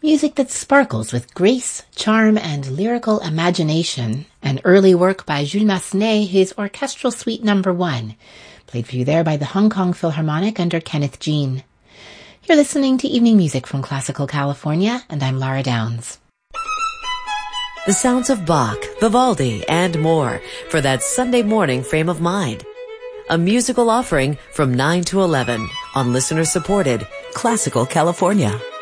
Music that sparkles with grace, charm, and lyrical imagination. An early work by Jules Massenet, his Orchestral Suite No. 1, played for you there by the Hong Kong Philharmonic under Kenneth Jean. You're listening to Evening Music from Classical California, and I'm Lara Downs. The sounds of Bach, Vivaldi, and more for that Sunday morning frame of mind. A musical offering from 9 to 11 on listener-supported Classical California.